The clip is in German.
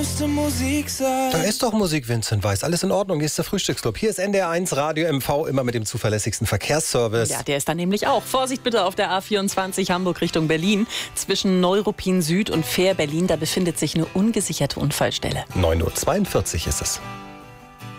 Da ist doch Musik, Vincent Weiss. Alles in Ordnung, hier ist der Frühstücksclub. Hier ist NDR1 Radio MV, immer mit dem zuverlässigsten Verkehrsservice. Ja, der ist dann nämlich auch. Vorsicht bitte auf der A24 Hamburg Richtung Berlin. Zwischen Neuruppin Süd und Fähr Berlin, da befindet sich eine ungesicherte Unfallstelle. 9:42 Uhr ist es.